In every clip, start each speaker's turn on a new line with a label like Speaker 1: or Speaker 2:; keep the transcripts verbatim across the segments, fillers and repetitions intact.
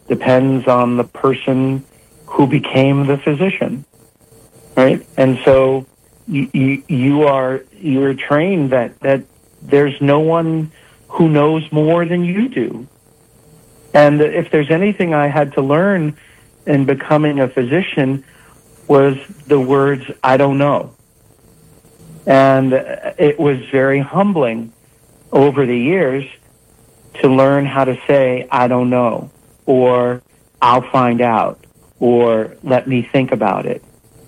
Speaker 1: depends on the person who became the physician, right? And so you, you, you are you're trained that, that there's no one who knows more than you do. And if there's anything I had to learn in becoming a physician was the words, I don't know. And it was very humbling over the years to learn how to say, I don't know, or I'll find out, or let me think about it.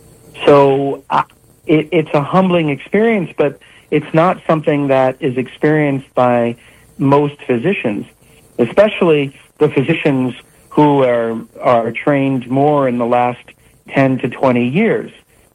Speaker 1: So uh, it, it's a humbling experience, but it's not something that is experienced by most physicians, especially the physicians who are are trained more in the last ten to twenty years.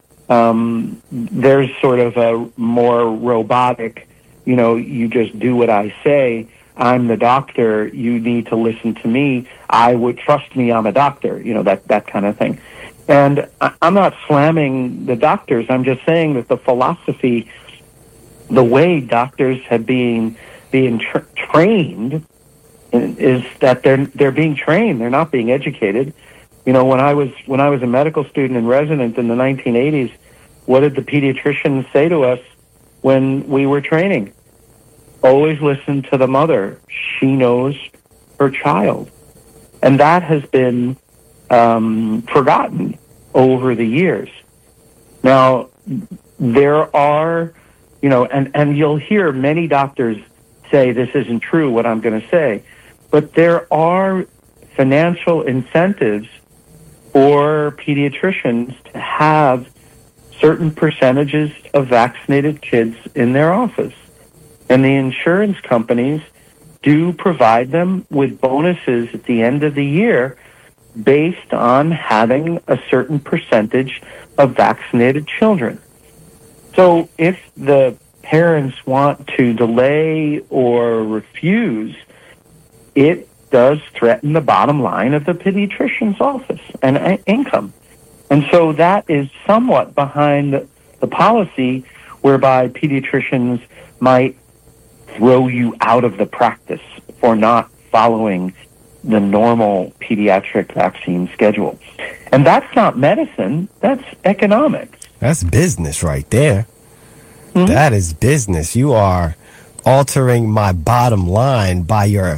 Speaker 1: Um, there's sort of a more robotic, you know, you just do what I say. I'm the doctor. You need to listen to me. I would trust me. I'm a doctor, you know, that, that kind of thing. And I, I'm not slamming the doctors. I'm just saying that the philosophy, the way doctors have been being tra- trained is that they're they're being trained. They're not being educated. You know, when I was when I was a medical student and resident in the nineteen eighties, what did the pediatricians say to us when we were training? Always listen to the mother. She knows her child. And that has been um, forgotten over the years. Now, there are, you know, and, and you'll hear many doctors say this isn't true, what I'm going to say. But there are financial incentives for pediatricians to have certain percentages of vaccinated kids in their office. And the insurance companies do provide them with bonuses at the end of the year based on having a certain percentage of vaccinated children. So if the parents want to delay or refuse, it does threaten the bottom line of the pediatrician's office and uh, income. And so that is somewhat behind the policy whereby pediatricians might throw you out of the practice for not following the normal pediatric vaccine schedule. And that's not medicine, that's economics.
Speaker 2: That's business right there. Mm-hmm. That is business. You are altering my bottom line by your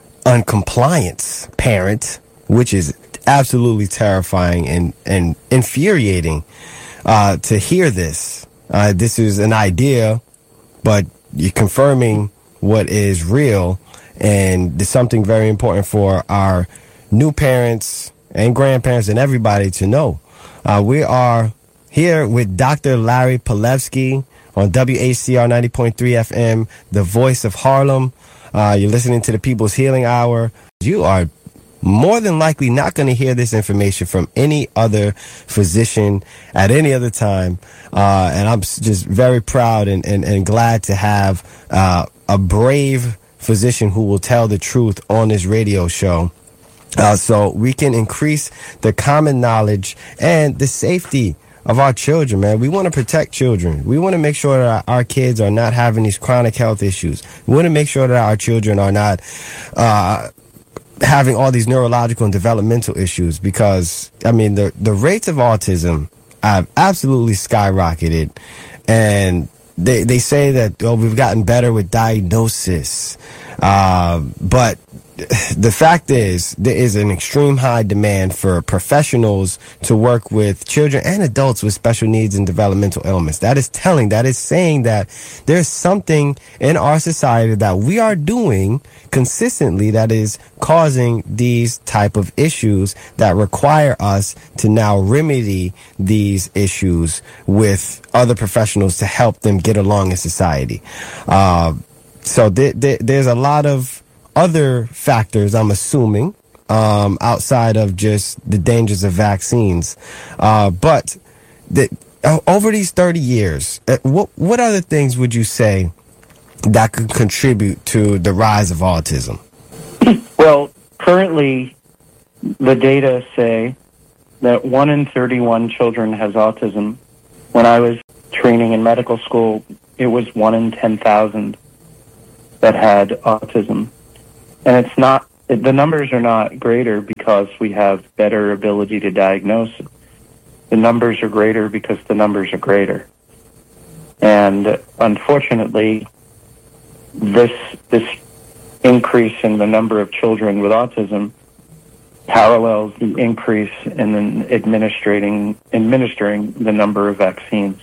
Speaker 2: uncompliance, parent, which is absolutely terrifying and, and infuriating uh, to hear this. Uh, this is an idea, but you're confirming what is real, and it's something very important for our new parents and grandparents and everybody to know. Uh, we are here with Doctor Larry Palevsky on W H C R ninety point three F M, the voice of Harlem. Uh, you're listening to the People's Healing Hour. You are more than likely not going to hear this information from any other physician at any other time. Uh, and I'm just very proud and, and, and glad to have uh, a brave physician who will tell the truth on this radio show. Uh, so we can increase the common knowledge and the safety of our children, man. We want to protect children. We want to make sure that our kids are not having these chronic health issues. We want to make sure that our children are not uh, having all these neurological and developmental issues, because, I mean, the, the rates of autism have absolutely skyrocketed. And they, they say that, oh, we've gotten better with diagnosis. Uh, but the fact is, there is an extreme high demand for professionals to work with children and adults with special needs and developmental ailments. That is telling, that is saying that there's something in our society that we are doing consistently that is causing these type of issues that require us to now remedy these issues with other professionals to help them get along in society. Uh, so th- th- there's a lot of other factors, I'm assuming, um, outside of just the dangers of vaccines. Uh, but the, uh, over these thirty years, uh, what what other things would you say that could contribute to the rise of autism?
Speaker 1: Well, currently, the data say that one in thirty-one children has autism. When I was training in medical school, it was one in ten thousand that had autism. And it's not the numbers are not greater because we have better ability to diagnose. The numbers are greater because the numbers are greater. And unfortunately, this this increase in the number of children with autism parallels the increase in the administrating administering the number of vaccines.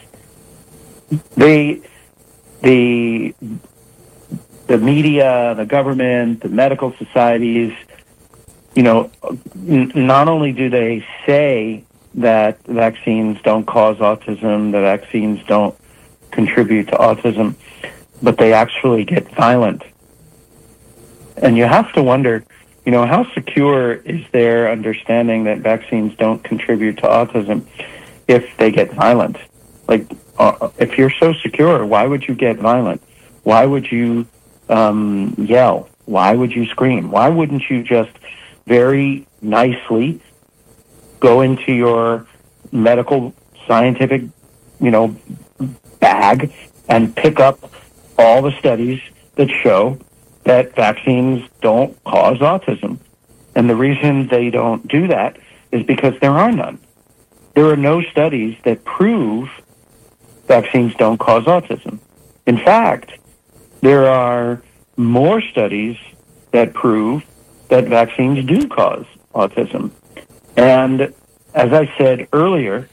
Speaker 1: They the the media, the government, the medical societies, you know, n- not only do they say that vaccines don't cause autism, the vaccines don't contribute to autism, but they actually get violent. And you have to wonder, you know, how secure is their understanding that vaccines don't contribute to autism if they get violent? Like, uh, if you're so secure, why would you get violent? Why would you um, yell? Why would you scream? Why wouldn't you just very nicely go into your medical scientific, you know, bag and pick up all the studies that show that vaccines don't cause autism? And the reason they don't do that is because there are none. There are no studies that prove vaccines don't cause autism. In fact, there are more studies that prove that vaccines do cause autism. And as I said earlier,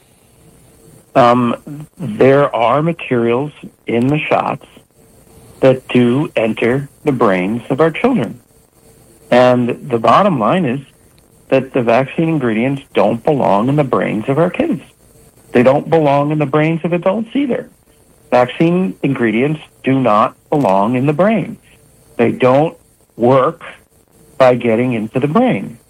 Speaker 1: um, there are materials in the shots that do enter the brains of our children. And the bottom line is that the vaccine ingredients don't belong in the brains of our kids. They don't belong in the brains of adults either. Vaccine ingredients do not belong in the brain. They don't work by getting into the brain.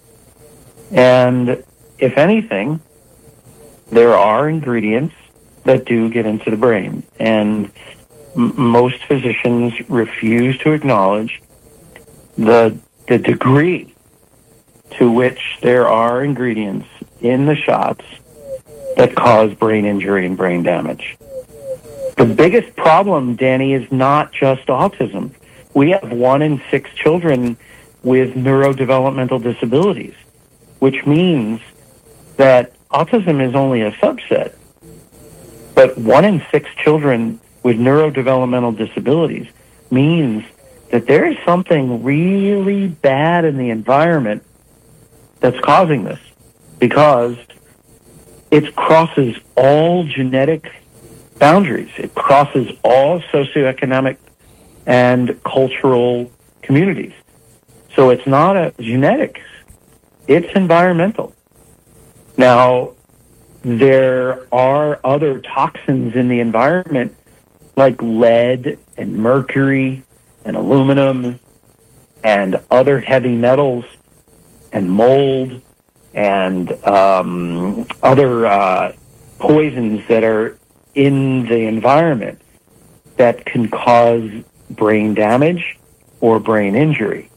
Speaker 1: And if anything, there are ingredients that do get into the brain. And m- most physicians refuse to acknowledge the the degree to which there are ingredients in the shots that cause brain injury and brain damage. The biggest problem, Danny, is not just autism. We have one in six children with neurodevelopmental disabilities, which means that autism is only a subset. But one in six children with neurodevelopmental disabilities means that there is something really bad in the environment that's causing this, because it crosses all genetic boundaries. It crosses all socioeconomic and cultural communities. So it's not a genetics, it's environmental. Now, there are other toxins in the environment like lead and mercury and aluminum and other heavy metals and mold and um, other uh, poisons that are in the environment that can cause brain damage or brain injury.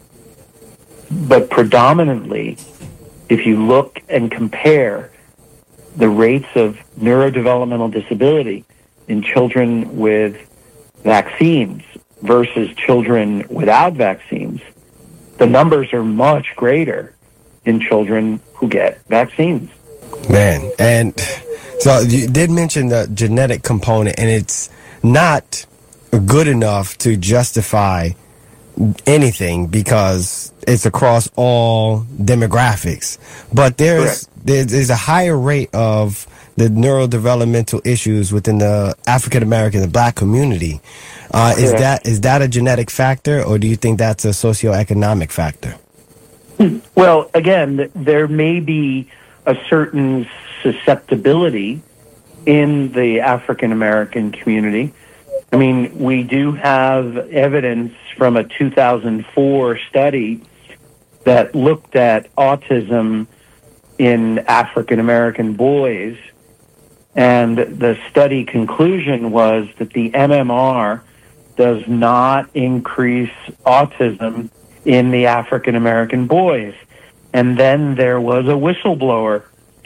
Speaker 1: But predominantly, if you look and compare the rates of neurodevelopmental disability in children with vaccines versus children without vaccines, the numbers are much greater in children who get vaccines.
Speaker 2: Man, and so you did mention the genetic component, and it's not good enough to justify anything because it's across all demographics. But there's there's, there's a higher rate of the neurodevelopmental issues within the African American and Black community. Uh, is that is that a genetic factor, or do you think that's a socioeconomic factor?
Speaker 1: Well, again, there may be a certain susceptibility in the African American community. I mean, we do have evidence from a two thousand four study that looked at autism in African American boys, and the study conclusion was that the M M R does not increase autism in the African American boys. And then there was a whistleblower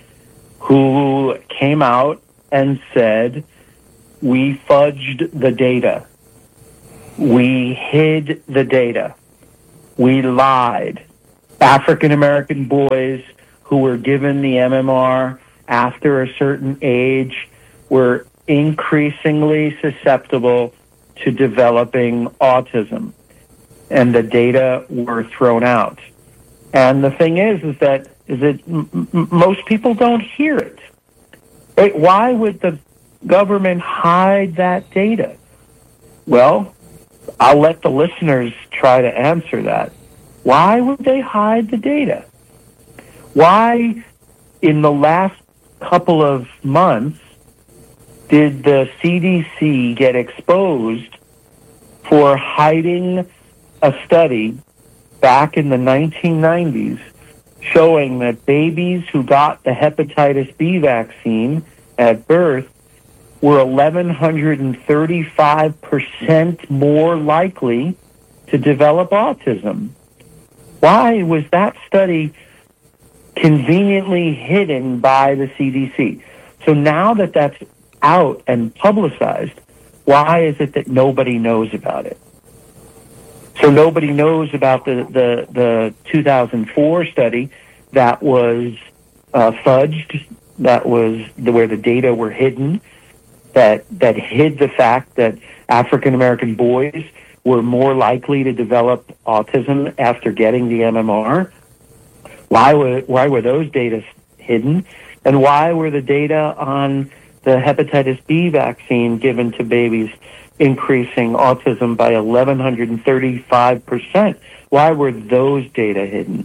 Speaker 1: who came out and said, we fudged the data. We hid the data. We lied. African American boys who were given the M M R after a certain age were increasingly susceptible to developing autism, and the data were thrown out. And the thing is, is that is that m- m- most people don't hear it. Right? Why would the government hide that data? Well, I'll let the listeners try to answer that. Why would they hide the data? Why, in the last couple of months, did the C D C get exposed for hiding a study back in the nineteen nineties showing that babies who got the hepatitis B vaccine at birth were eleven thirty-five percent more likely to develop autism? Why was that study conveniently hidden by the C D C? So now that that's out and publicized, why is it that nobody knows about it? So nobody knows about the, the, the two thousand four study that was uh, fudged, that was the, where the data were hidden, that, that hid the fact that African American boys were more likely to develop autism after getting the M M R. Why were, why were those data hidden? And why were the data on the hepatitis B vaccine given to babies increasing autism by eleven thirty-five percent? Why were those data hidden?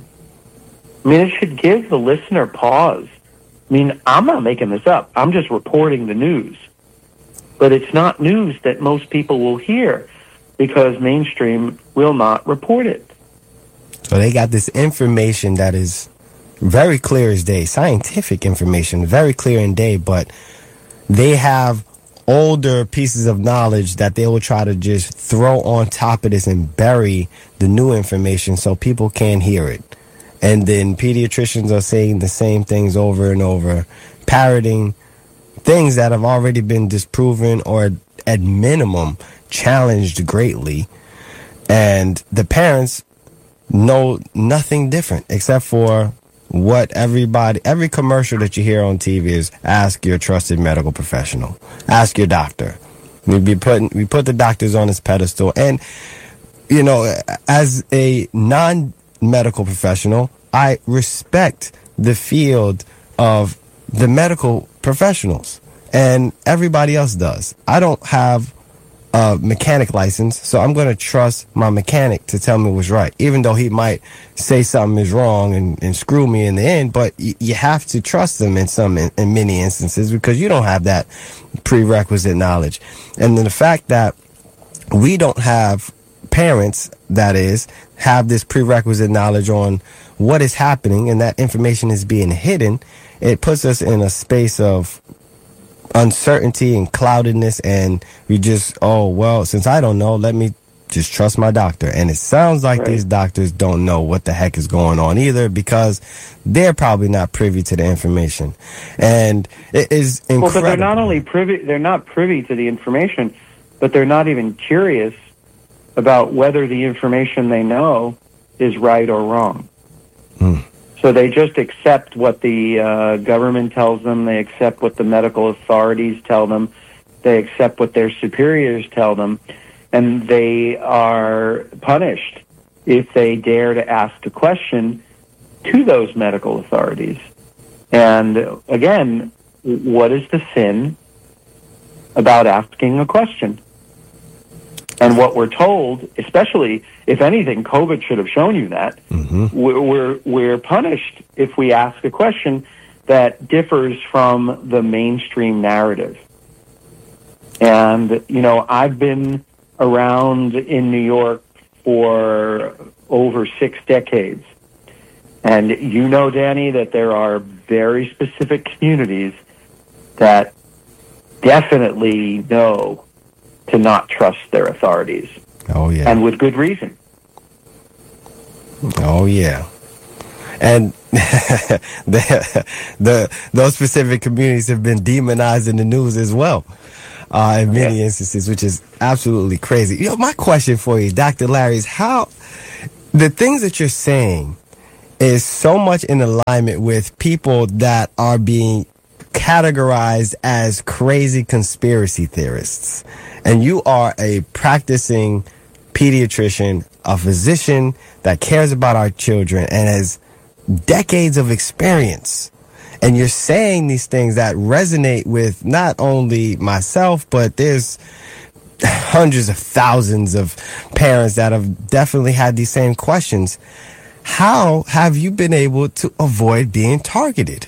Speaker 1: I mean, it should give the listener pause. I mean, I'm not making this up. I'm just reporting the news. But it's not news that most people will hear because mainstream will not report it.
Speaker 2: So they got this information that is very clear as day, scientific information, very clear in day, but they have older pieces of knowledge that they will try to just throw on top of this and bury the new information so people can't hear it. And then pediatricians are saying the same things over and over, parroting things that have already been disproven or at minimum challenged greatly. And the parents know nothing different except for what everybody, every commercial that you hear on T V is ask your trusted medical professional, ask your doctor. We be putting, we put the doctors on this pedestal. And, you know, as a non-medical professional, I respect the field of the medical professionals, and everybody else does. I don't have a mechanic license, so I'm going to trust my mechanic to tell me what's right, even though he might say something is wrong and, and screw me in the end. But y- you have to trust them in some, in, in many instances, because you don't have that prerequisite knowledge. And then the fact that we don't have parents, that is, have this prerequisite knowledge on what is happening, and that information is being hidden, it puts us in a space of uncertainty and cloudedness, and we just, oh, well, since I don't know, let me just trust my doctor. And it sounds like
Speaker 1: right.
Speaker 2: these doctors don't know what the heck is going on either, because they're probably not privy to the information. And it is incredible.
Speaker 1: Well, but they're not only privy, they're not privy to the information, but they're not even curious about whether the information they know is right or wrong.
Speaker 2: Hmm.
Speaker 1: So they just accept what the uh, government tells them. They accept what the medical authorities tell them. They accept what their superiors tell them. And they are punished if they dare to ask a question to those medical authorities. And again, what is the sin about asking a question? And what we're told, especially, if anything, COVID should have shown you that, mm-hmm. we're, we're, we're punished if we ask a question that differs from the mainstream narrative. And, you know, I've been around in New York for over six decades. And you know, Danny, that there are very specific communities that definitely know to not trust their authorities.
Speaker 2: Oh, yeah.
Speaker 1: And with good reason.
Speaker 2: Oh, yeah. And the, the those specific communities have been demonized in the news as well, uh, in many yeah. instances, which is absolutely crazy. You know, my question for you, Doctor Larry, is how the things that you're saying, is so much in alignment with people that are being categorized as crazy conspiracy theorists. And you are a practicing pediatrician, a physician that cares about our children and has decades of experience. And you're saying these things that resonate with not only myself, but there's hundreds of thousands of parents that have definitely had these same questions. How have you been able to avoid being targeted?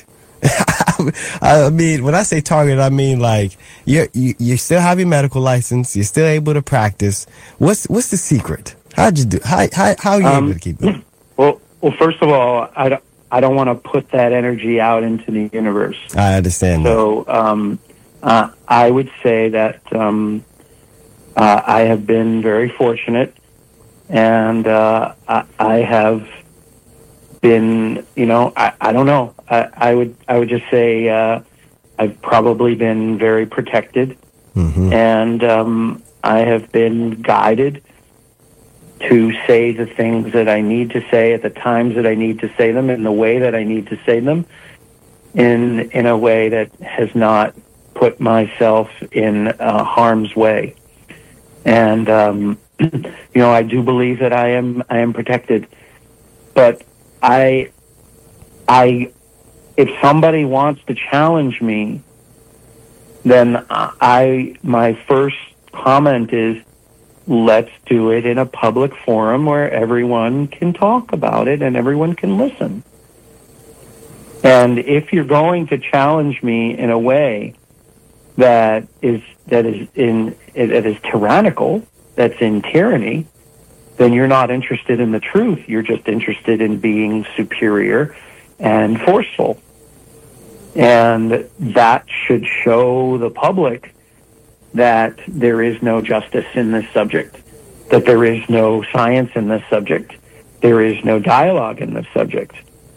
Speaker 2: I mean, when I say targeted, I mean like you you you still have your medical license, you're still able to practice. What's what's the secret? How'd you do? How how how are you um, able to keep it?
Speaker 1: Well, well, first of all, I don't I don't want to put that energy out into the universe.
Speaker 2: I understand.
Speaker 1: So, that. um, uh, I would say that um, uh, I have been very fortunate, and uh, I, I have. Been, you know, I, I don't know. I, I would I would just say uh, I've probably been very protected, mm-hmm. and um, I have been guided to say the things that I need to say at the times that I need to say them in the way that I need to say them, in in a way that has not put myself in uh, harm's way. And um, you know, I do believe that I am I am protected, but I, I, if somebody wants to challenge me, then I, my first comment is, let's do it in a public forum where everyone can talk about it and everyone can listen. And if you're going to challenge me in a way that is, that is in, that is tyrannical, that's in tyranny, then you're not interested in the truth. You're just interested in being superior and forceful. And that should show the public that there is no justice in this subject, that there is no science in this subject, there is no dialogue in this subject.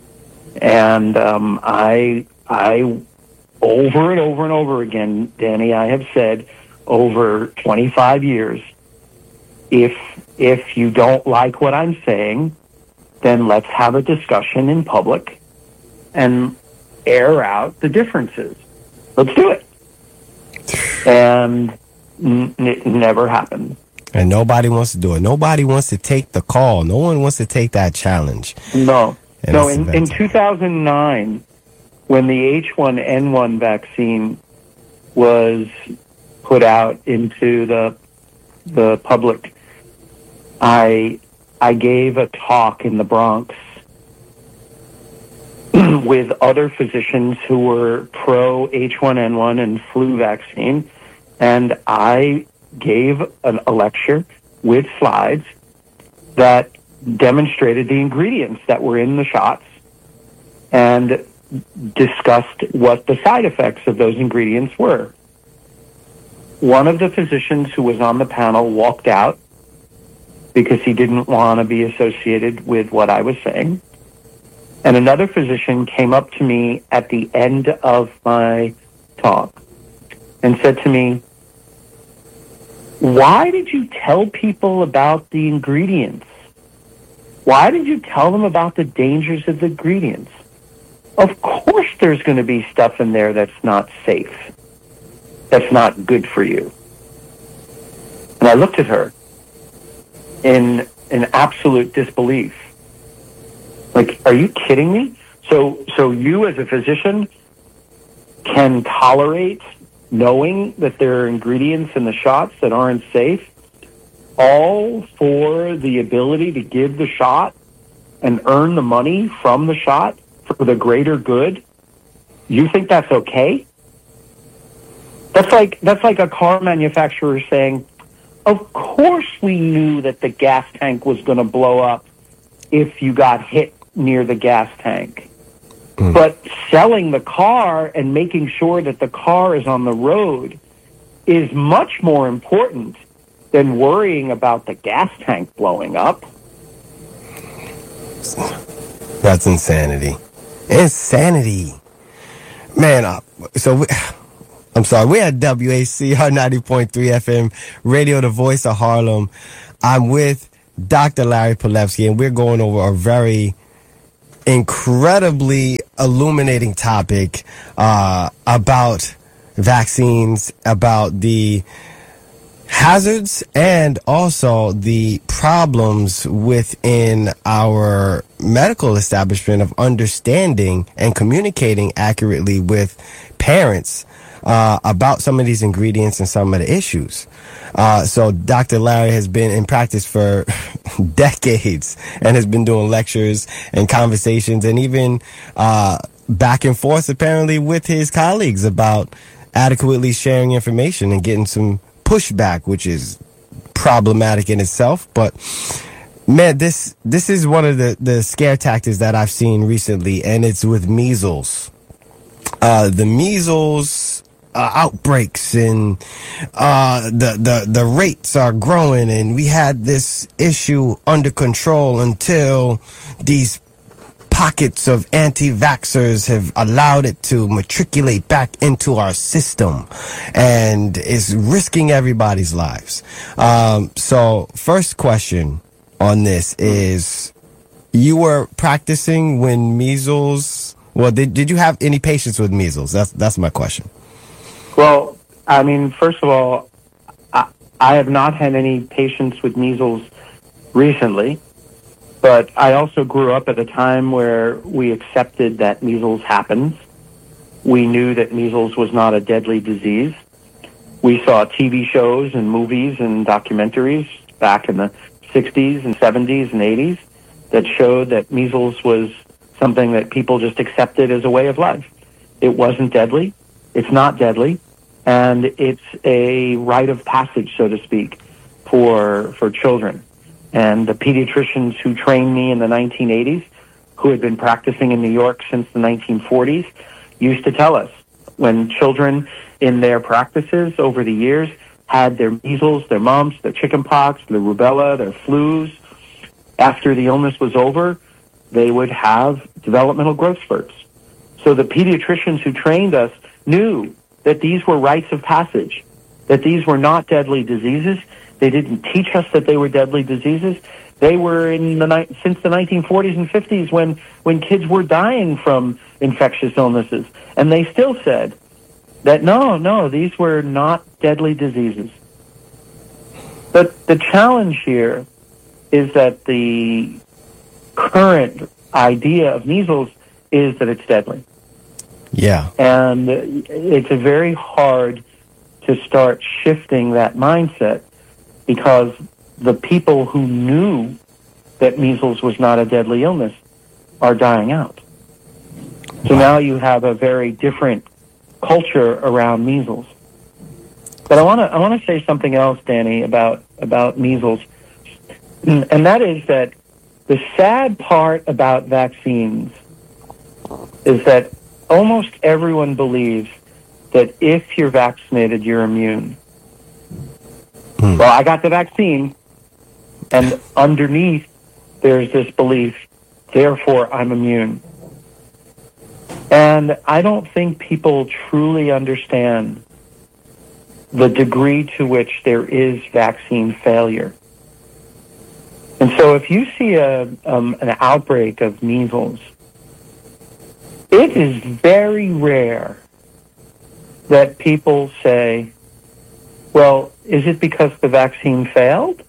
Speaker 1: And um, I, I, over and over and over again, Danny, I have said over twenty-five years, if if you don't like what I'm saying, then let's have a discussion in public and air out the differences. Let's do it. And n- it never happened.
Speaker 2: And nobody wants to do it. Nobody wants to take the call. No one wants to take that challenge.
Speaker 1: No. And no, in, in two thousand nine, when the H one N one vaccine was put out into the the public, I I gave a talk in the Bronx with other physicians who were pro H one N one and flu vaccine, and I gave an, a lecture with slides that demonstrated the ingredients that were in the shots and discussed what the side effects of those ingredients were. One of the physicians who was on the panel walked out because he didn't want to be associated with what I was saying. And another physician came up to me at the end of my talk and said to me, "Why did you tell people about the ingredients? Why did you tell them about the dangers of the ingredients? Of course there's going to be stuff in there that's not safe, that's not good for you." And I looked at her in in absolute disbelief. Like, are you kidding me? So, so you as a physician can tolerate knowing that there are ingredients in the shots that aren't safe, all for the ability to give the shot and earn the money from the shot for the greater good? You think that's okay? That's like that's like a car manufacturer saying, "Of course we knew that the gas tank was going to blow up if you got hit near the gas tank." Mm. But selling the car and making sure that the car is on the road is much more important than worrying about the gas tank blowing up.
Speaker 2: That's insanity. Insanity. Man, uh, so we, I'm sorry, we're at W A C R ninety point three F M, Radio, the Voice of Harlem. I'm with Doctor Larry Palevsky, and we're going over a very incredibly illuminating topic uh, about vaccines, about the hazards and also the problems within our medical establishment of understanding and communicating accurately with parents uh, about some of these ingredients and some of the issues. Uh, so Doctor Larry has been in practice for decades and has been doing lectures and conversations and even uh, back and forth apparently with his colleagues about adequately sharing information and getting some pushback, which is problematic in itself. But man, this this is one of the, the scare tactics that I've seen recently, and it's with measles. Uh, the measles uh, outbreaks and uh, the, the, the rates are growing, and we had this issue under control until these pockets of anti-vaxxers have allowed it to matriculate back into our system and is risking everybody's lives. Um, so first question on this is, you were practicing when measles, well, did, did you have any patients with measles? That's, that's my question.
Speaker 1: Well, I mean, first of all, I, I have not had any patients with measles recently. But I also grew up at a time where we accepted that measles happens. We knew that measles was not a deadly disease. We saw T V shows and movies and documentaries back in the sixties and seventies and eighties that showed that measles was something that people just accepted as a way of life. It wasn't deadly. It's not deadly. And it's a rite of passage, so to speak, for for children. And the pediatricians who trained me in the nineteen eighties, who had been practicing in New York since the nineteen forties, used to tell us when children in their practices over the years had their measles, their mumps, their chickenpox, their rubella, their flus, after the illness was over, they would have developmental growth spurts. So the pediatricians who trained us knew that these were rites of passage, that these were not deadly diseases. They didn't teach us that they were deadly diseases. They were in the ni- since the nineteen forties and fifties when, when kids were dying from infectious illnesses. And they still said that, no, no, these were not deadly diseases. But the challenge here is that the current idea of measles is that it's deadly.
Speaker 2: Yeah.
Speaker 1: And it's a very hard to start shifting that mindset, because the people who knew that measles was not a deadly illness are dying out. So now you have a very different culture around measles. But I want to I want to say something else, Danny, about about measles, and that is that the sad part about vaccines is that almost everyone believes that if you're vaccinated, you're immune. Hmm. Well, I got the vaccine, and underneath there's this belief, therefore I'm immune. And I don't think people truly understand the degree to which there is vaccine failure. And so if you see a um, an outbreak of measles, it is very rare that people say, well, is it because the vaccine failed?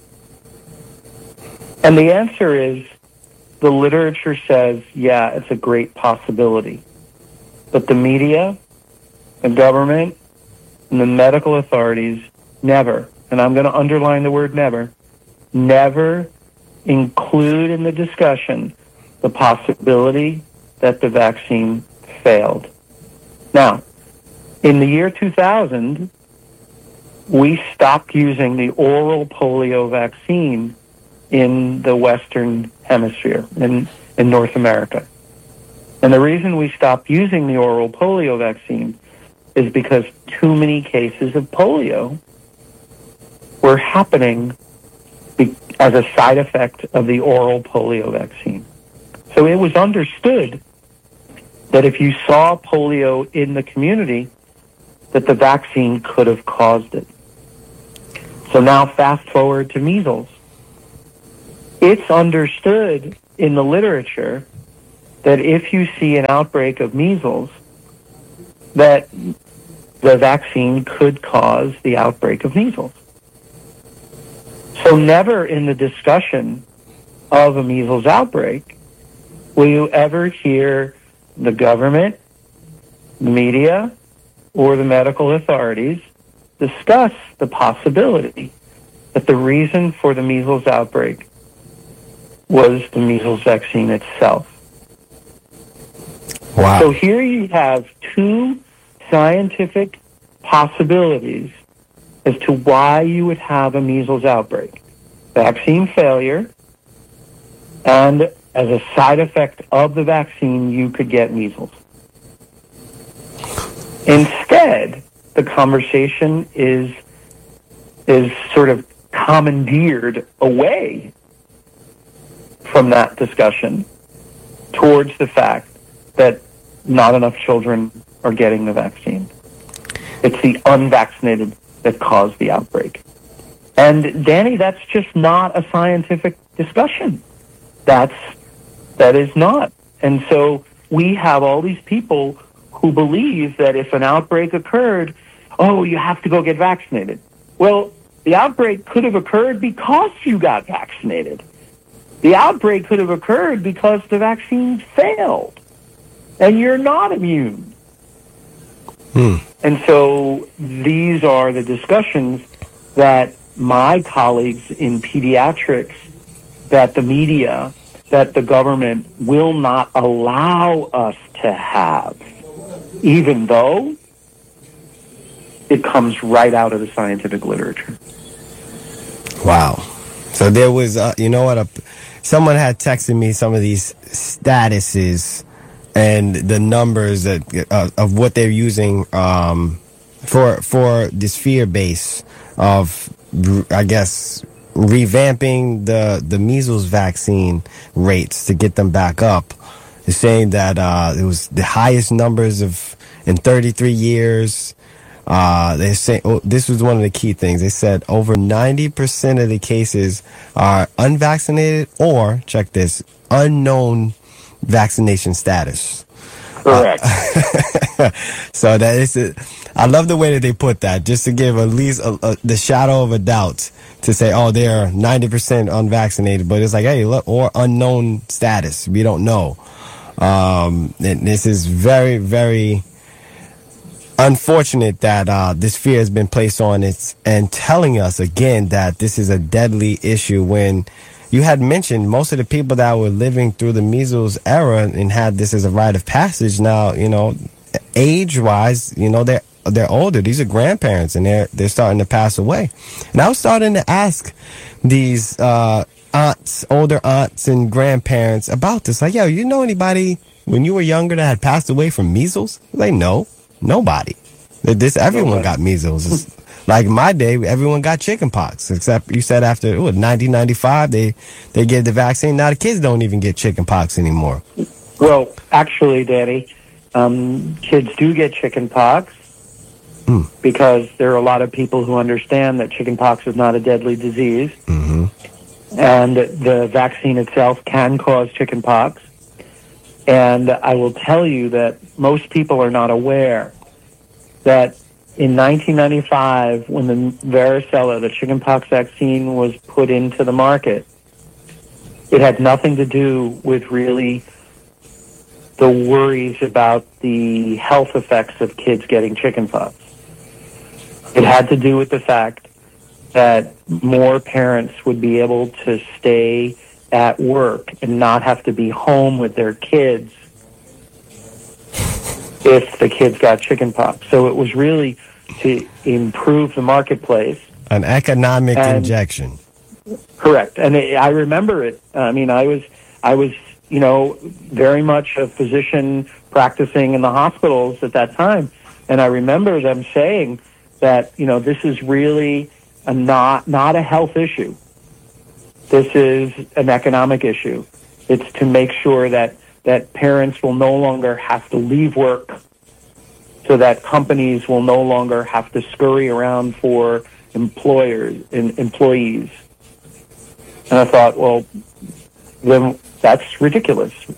Speaker 1: And the answer is, the literature says, yeah, it's a great possibility. But the media, the government, and the medical authorities never, and I'm going to underline the word never, never include in the discussion the possibility that the vaccine failed. Now, in the year two thousand, we stopped using the oral polio vaccine in the Western Hemisphere, in, in North America. And the reason we stopped using the oral polio vaccine is because too many cases of polio were happening be- as a side effect of the oral polio vaccine. So it was understood that if you saw polio in the community, that the vaccine could have caused it. So now fast forward to measles. It's understood in the literature that if you see an outbreak of measles, that the vaccine could cause the outbreak of measles. So never in the discussion of a measles outbreak will you ever hear the government, the media, or the medical authorities discuss the possibility that the reason for the measles outbreak was the measles vaccine itself.
Speaker 2: Wow.
Speaker 1: So here you have two scientific possibilities as to why you would have a measles outbreak. Vaccine failure, and as a side effect of the vaccine, you could get measles. Instead, the conversation is is sort of commandeered away from that discussion towards the fact that not enough children are getting the vaccine. It's the unvaccinated that caused the outbreak. And Danny, that's just not a scientific discussion. That's, that is not. And so we have all these people who believe that if an outbreak occurred, oh, you have to go get vaccinated. Well, the outbreak could have occurred because you got vaccinated. The outbreak could have occurred because the vaccine failed and you're not immune.
Speaker 2: Hmm.
Speaker 1: And so these are the discussions that my colleagues in pediatrics, that the media, that the government will not allow us to have, even though it comes right out of the scientific literature.
Speaker 2: Wow. So there was, uh, you know what, a, someone had texted me some of these statuses and the numbers that uh, of what they're using um, for for this fear base of, I guess, revamping the, the measles vaccine rates to get them back up. They're saying that uh, it was the highest numbers of in thirty-three years. Uh, they say oh, this was one of the key things. They said over ninety percent of the cases are unvaccinated or, check this, unknown vaccination status.
Speaker 1: Correct.
Speaker 2: Uh, so that is it. I love the way that they put that, just to give at least a, a, the shadow of a doubt to say, oh, they're ninety percent unvaccinated, but it's like, hey, look, or unknown status. We don't know. Um, and this is very, very unfortunate that uh, this fear has been placed on it and telling us again that this is a deadly issue when you had mentioned most of the people that were living through the measles era and had this as a rite of passage now, you know, age-wise, you know, they're they're older. These are grandparents, and they're they're starting to pass away. And I was starting to ask these uh, aunts, older aunts and grandparents about this. Like, yo, you know anybody when you were younger that had passed away from measles? Like, no, nobody. This everyone got measles. It's, like my day, everyone got chicken pox, except you said after ooh, nineteen ninety-five, they, they gave the vaccine. Now the kids don't even get chicken pox anymore.
Speaker 1: Well, actually, Danny, um, kids do get chicken pox mm. because there are a lot of people who understand that chicken pox is not a deadly disease.
Speaker 2: Mm-hmm.
Speaker 1: And the vaccine itself can cause chicken pox. And I will tell you that most people are not aware that in nineteen ninety-five, when the varicella, the chickenpox vaccine, was put into the market, it had nothing to do with really the worries about the health effects of kids getting chickenpox. It had to do with the fact that more parents would be able to stay at work and not have to be home with their kids if the kids got chickenpox. So it was really to improve the marketplace.
Speaker 2: An economic
Speaker 1: and,
Speaker 2: injection.
Speaker 1: Correct. And it, I remember it. I mean, I was, I was, you know, very much a physician practicing in the hospitals at that time. And I remember them saying that, you know, this is really a not, not a health issue. This is an economic issue. It's to make sure that, that parents will no longer have to leave work, so that companies will no longer have to scurry around for employers and employees. And I thought, well, then that's ridiculous.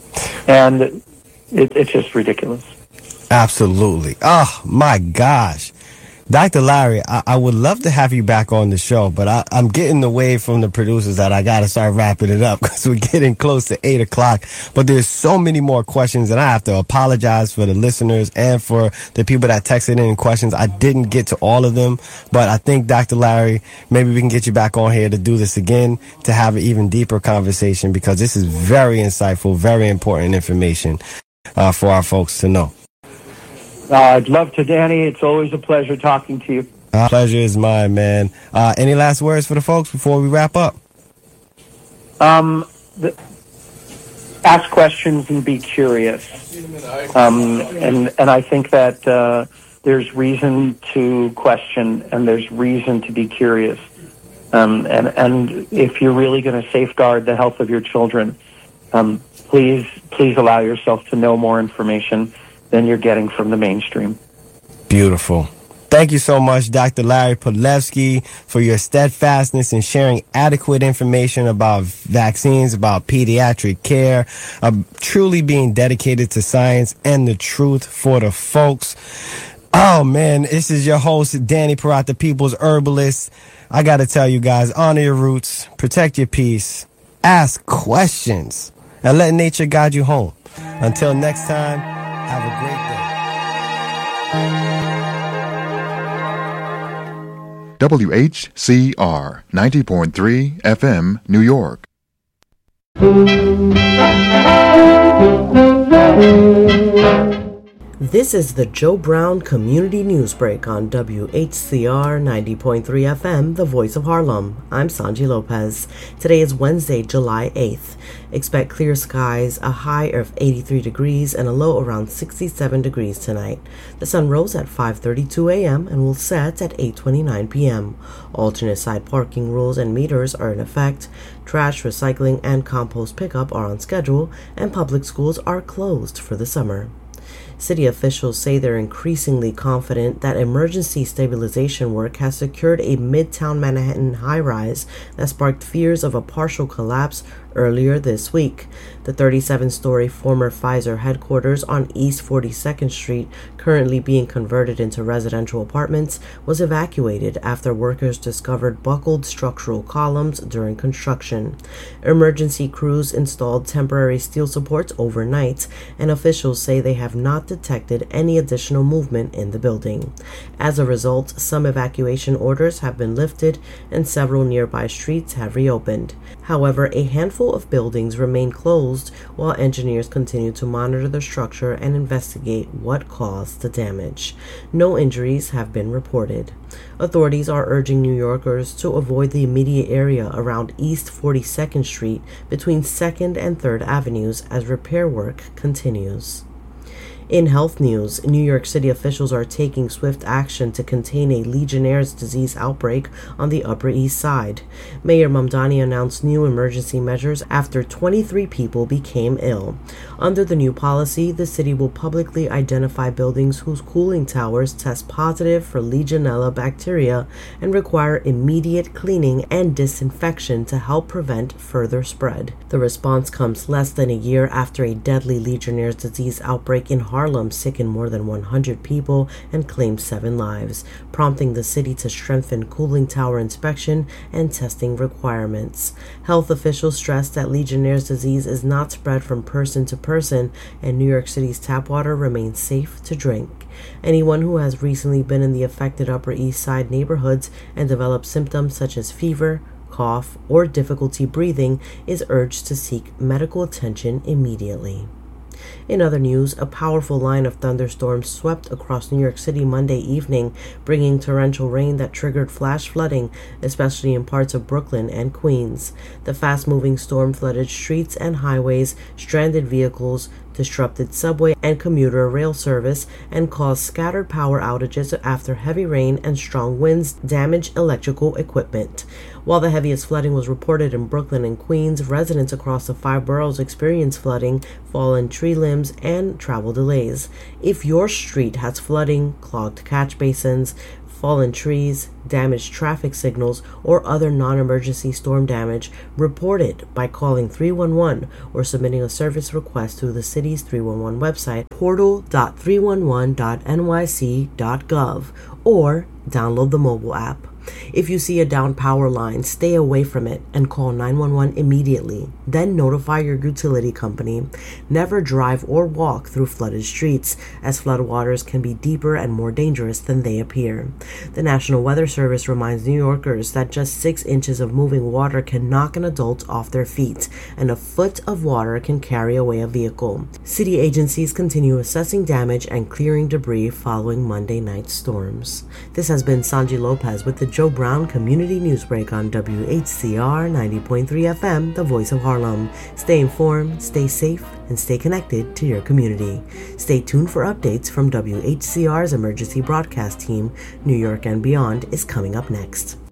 Speaker 1: And it, it's just ridiculous.
Speaker 2: Absolutely. Oh, my gosh. Doctor Larry, I, I would love to have you back on the show, but I, I'm getting away from the producers that I got to start wrapping it up because we're getting close to eight o'clock. But there's so many more questions, and I have to apologize for the listeners and for the people that texted in questions. I didn't get to all of them, but I think, Doctor Larry, maybe we can get you back on here to do this again, to have an even deeper conversation, because this is very insightful, very important information uh, for our folks to know.
Speaker 1: Uh, I'd love to, Danny. It's always a pleasure talking to you.
Speaker 2: Uh, pleasure is mine, man. Uh, any last words for the folks before we wrap up?
Speaker 1: Um, the, ask questions and be curious. Um, and, and I think that uh, there's reason to question and there's reason to be curious. Um, and, and if you're really going to safeguard the health of your children, um, please, please allow yourself to know more information than you're getting from the mainstream.
Speaker 2: Beautiful. Thank you so much, Doctor Larry Podlevsky, for your steadfastness in sharing adequate information about vaccines, about pediatric care, uh, truly being dedicated to science and the truth for the folks. Oh, man, this is your host, Danny Perrott, the People's Herbalist. I got to tell you guys, honor your roots, protect your peace, ask questions, and let nature guide you home. Until next time, have a great day.
Speaker 3: W H C R ninety point three F M, New York.
Speaker 4: This is the Joe Brown Community News Break on W H C R ninety point three F M, the voice of Harlem. I'm Sanji Lopez. Today is Wednesday, July eighth. Expect clear skies, a high of eighty-three degrees and a low around sixty-seven degrees tonight. The sun rose at five thirty-two a.m. and will set at eight twenty-nine p.m. Alternate side parking rules and meters are in effect. Trash, recycling, and compost pickup are on schedule, and public schools are closed for the summer. City officials say they're increasingly confident that emergency stabilization work has secured a Midtown Manhattan high-rise that sparked fears of a partial collapse earlier this week. The thirty-seven-story former Pfizer headquarters on East forty-second Street, currently being converted into residential apartments, was evacuated after workers discovered buckled structural columns during construction. Emergency crews installed temporary steel supports overnight, and officials say they have not detected any additional movement in the building. As a result, some evacuation orders have been lifted and several nearby streets have reopened. However, a handful of buildings remain closed while engineers continue to monitor the structure and investigate what caused the damage. No injuries have been reported. Authorities are urging New Yorkers to avoid the immediate area around East forty-second Street between second and third Avenues as repair work continues. In health news, New York City officials are taking swift action to contain a Legionnaire's disease outbreak on the Upper East Side. Mayor Mamdani announced new emergency measures after twenty-three people became ill. Under the new policy, the city will publicly identify buildings whose cooling towers test positive for Legionella bacteria and require immediate cleaning and disinfection to help prevent further spread. The response comes less than a year after a deadly Legionnaire's disease outbreak in Harlem Harlem sickened more than one hundred people and claimed seven lives, prompting the city to strengthen cooling tower inspection and testing requirements. Health officials stressed that Legionnaire's disease is not spread from person to person, and New York City's tap water remains safe to drink. Anyone who has recently been in the affected Upper East Side neighborhoods and developed symptoms such as fever, cough, or difficulty breathing is urged to seek medical attention immediately. In other news, a powerful line of thunderstorms swept across New York City Monday evening, bringing torrential rain that triggered flash flooding, especially in parts of Brooklyn and Queens. The fast-moving storm flooded streets and highways, stranded vehicles, disrupted subway and commuter rail service, and caused scattered power outages after heavy rain and strong winds damaged electrical equipment. While the heaviest flooding was reported in Brooklyn and Queens, residents across the five boroughs experienced flooding, fallen tree limbs, and travel delays. If your street has flooding, clogged catch basins, fallen trees, damaged traffic signals, or other non-emergency storm damage, report it by calling three one one or submitting a service request through the city's three one one website, portal dot three one one dot n y c dot gov, or download the mobile app. If you see a downed power line, stay away from it and call nine one one immediately. Then notify your utility company. Never drive or walk through flooded streets, as floodwaters can be deeper and more dangerous than they appear. The National Weather Service reminds New Yorkers that just six inches of moving water can knock an adult off their feet, and a foot of water can carry away a vehicle. City agencies continue assessing damage and clearing debris following Monday night storms. This has been Sanji Lopez with the Joe Brown Community Newsbreak on W H C R ninety point three F M, the voice of Harlem. Stay informed, stay safe, and stay connected to your community. Stay tuned for updates from W H C R's emergency broadcast team. New York and Beyond is coming up next.